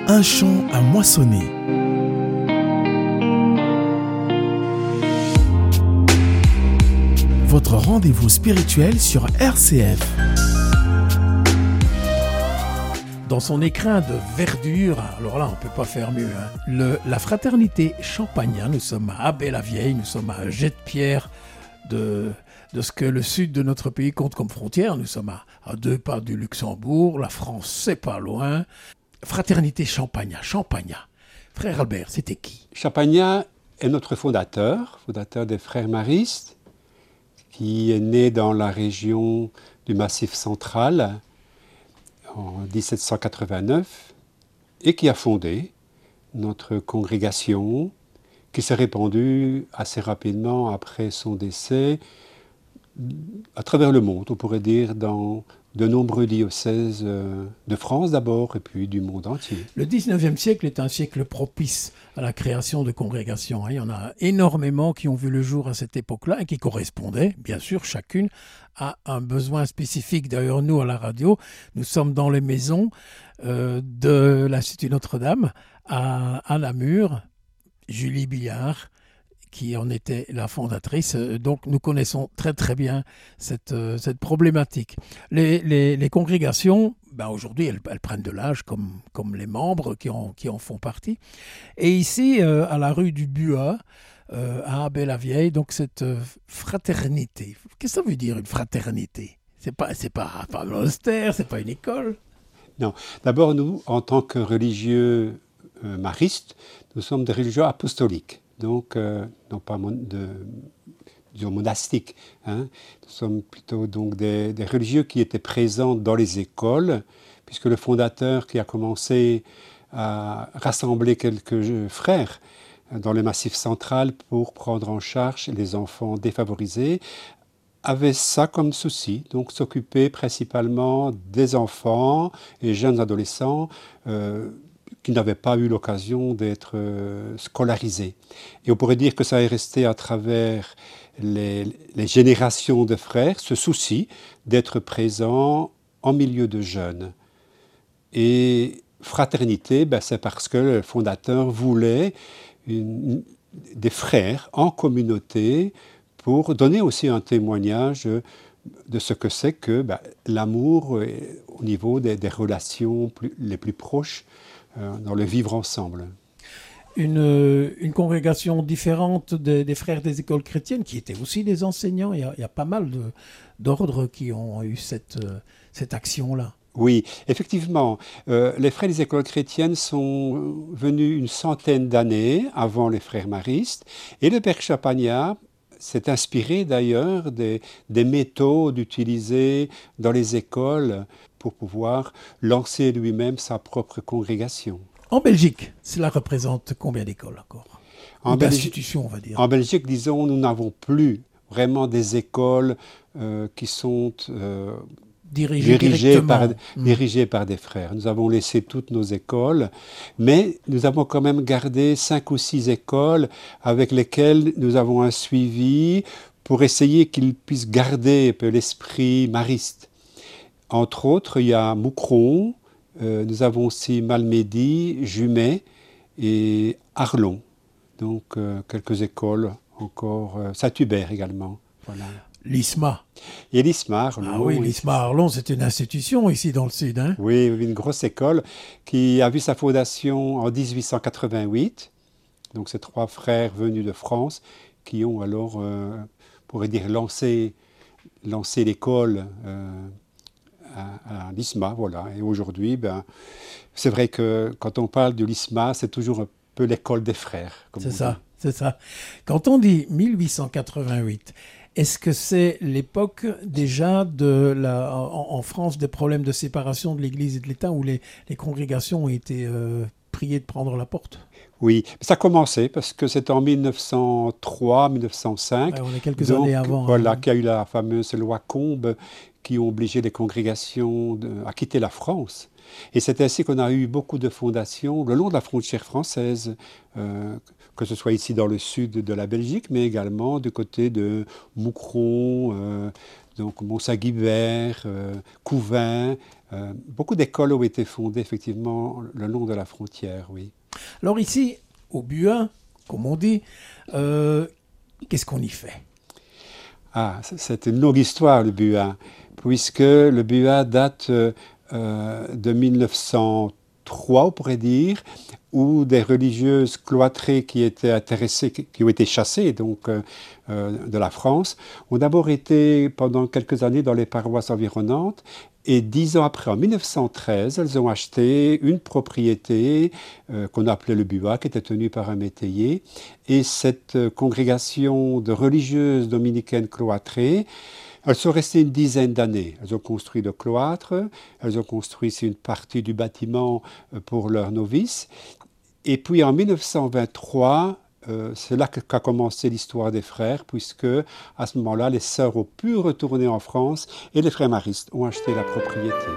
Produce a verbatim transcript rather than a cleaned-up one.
Un champ à moissonner. Votre rendez-vous spirituel sur R C F. Dans son écrin de verdure, alors là on ne peut pas faire mieux, hein. Le, la fraternité Champagnat, nous sommes à Abbé-la-Vieille, nous sommes à un jet de pierre de, de ce que le sud de notre pays compte comme frontière. Nous sommes à, à deux pas du Luxembourg, la France c'est pas loin. Fraternité Champagnat, Champagnat. Frère Albert, c'était qui? Champagnat est notre fondateur, fondateur des Frères Maristes, qui est né dans la région du Massif central en dix-sept cent quatre-vingt-neuf et qui a fondé notre congrégation qui s'est répandue assez rapidement après son décès à travers le monde, on pourrait dire, dans de nombreux diocèses de France d'abord et puis du monde entier. Le dix-neuvième siècle est un siècle propice à la création de congrégations. Il y en a énormément qui ont vu le jour à cette époque-là et qui correspondaient, bien sûr, chacune à un besoin spécifique. D'ailleurs, nous, à la radio, nous sommes dans les maisons euh, de l'Institut Notre-Dame à, à Namur. Julie Billard, qui en était la fondatrice. Donc, nous connaissons très, très bien cette, cette problématique. Les, les, les congrégations, ben aujourd'hui, elles, elles prennent de l'âge comme, comme les membres qui en, qui en font partie. Et ici, euh, à la rue du Buat, euh, à Abbé-la-Vieille, donc cette euh, fraternité. Qu'est-ce que ça veut dire, une fraternité? C'est pas, c'est pas, pas un monastère, c'est pas une école. Non. D'abord, nous, en tant que religieux euh, maristes, nous sommes des religieux apostoliques. Donc, euh, non pas mon, de, disons monastiques. Hein. Nous sommes plutôt donc des, des religieux qui étaient présents dans les écoles, puisque le fondateur qui a commencé à rassembler quelques frères dans le Massif central pour prendre en charge les enfants défavorisés, avait ça comme souci, donc s'occuper principalement des enfants et jeunes adolescents euh, qui n'avaient pas eu l'occasion d'être euh, scolarisés. Et on pourrait dire que ça est resté à travers les, les générations de frères, ce souci d'être présent en milieu de jeunes. Et fraternité, ben, c'est parce que le fondateur voulait une, des frères en communauté pour donner aussi un témoignage de ce que c'est que ben, l'amour au niveau des, des relations plus, les plus proches dans le vivre ensemble. Une, une congrégation différente des, des frères des écoles chrétiennes, qui étaient aussi des enseignants. Il y a, il y a pas mal de, d'ordres qui ont eu cette, cette action-là. Oui, effectivement. Euh, les frères des écoles chrétiennes sont venus une centaine d'années avant les frères maristes. Et le père Champagnat s'est inspiré d'ailleurs des, des méthodes utilisées dans les écoles pour pouvoir lancer lui-même sa propre congrégation. En Belgique, cela représente combien d'écoles encore? En Ou d'institutions, on va dire. En Belgique, disons, nous n'avons plus vraiment des écoles euh, qui sont euh, dirigées, dirigées, par, mmh. dirigées par des frères. Nous avons laissé toutes nos écoles, mais nous avons quand même gardé cinq ou six écoles avec lesquelles nous avons un suivi pour essayer qu'ils puissent garder un peu l'esprit mariste. Entre autres, il y a Moucron, euh, nous avons aussi Malmedy, Jumet et Arlon. Donc, euh, quelques écoles encore. Euh, Saint-Hubert également. Voilà. L'I S M A. Et l'I S M A, Arlon. Ah oui, l'I S M A Arlon, c'est une institution ici dans le Sud. Hein? Oui, une grosse école qui a vu sa fondation en dix-huit cent quatre-vingt-huit. Donc, ces trois frères venus de France qui ont alors, euh, on pourrait dire, lancé, lancé l'école euh, à, à l'I S M A, voilà. Et aujourd'hui, ben, c'est vrai que quand on parle de l'I S M A, c'est toujours un peu l'école des frères. C'est ça, dit. c'est ça. Quand on dit mille huit cent quatre-vingt-huit, est-ce que c'est l'époque déjà de la, en, en France des problèmes de séparation de l'Église et de l'État où les, les congrégations ont été euh, priées de prendre la porte? Oui, ça a commencé parce que c'est en mille neuf cent trois mille neuf cent cinq. Ouais, on est quelques donc, années avant. Voilà, hein. qu'il y a eu la fameuse loi Combes qui ont obligé les congrégations de, à quitter la France. Et c'est ainsi qu'on a eu beaucoup de fondations le long de la frontière française, euh, que ce soit ici dans le sud de la Belgique, mais également du côté de Moucron, euh, donc Mont-Saint-Guibert, euh, Couvain. Euh, beaucoup d'écoles ont été fondées effectivement le long de la frontière, oui. Alors ici, au Buin, comme on dit, euh, qu'est-ce qu'on y fait? Ah, c'est une longue histoire, le Buin, puisque le Buin date euh, de mille neuf cent trois, on pourrait dire, où des religieuses cloîtrées qui étaient intéressées, qui ont été chassées donc, euh, de la France, ont d'abord été pendant quelques années dans les paroisses environnantes. Et dix ans après, en mille neuf cent treize, elles ont acheté une propriété euh, qu'on appelait le Buin, qui était tenue par un métayer. Et cette euh, congrégation de religieuses dominicaines cloîtrées, elles sont restées une dizaine d'années. Elles ont construit le cloître, elles ont construit une partie du bâtiment pour leurs novices. Et puis en mille neuf cent vingt-trois, euh, c'est là qu'a commencé l'histoire des frères, puisque à ce moment-là, les sœurs ont pu retourner en France et les frères maristes ont acheté la propriété.